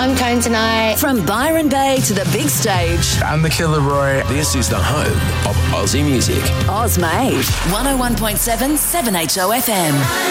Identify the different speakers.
Speaker 1: I'm Cone tonight.
Speaker 2: From Byron Bay to the big stage.
Speaker 3: I'm the Killer Roy.
Speaker 4: This is the home of Aussie music.
Speaker 2: Oz Made. 101.7 7HO FM.